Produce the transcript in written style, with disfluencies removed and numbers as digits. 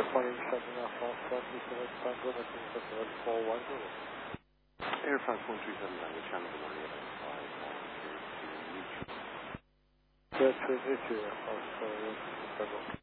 Plane 7 Alpha Alpha, Houston, Sandra, Missing 7140. Air 5137, channel the morning at 5 to meet you. Good to meet you, Alpha,